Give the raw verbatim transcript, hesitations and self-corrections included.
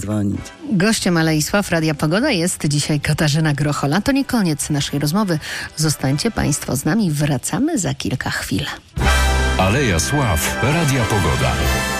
dzwonić. Gościem Alei Sław Radia Pogoda jest dzisiaj Katarzyna Grochola. To nie koniec naszej rozmowy. Zostańcie Państwo z nami. Wracamy za kilka chwil. Aleja Sław Radia Pogoda.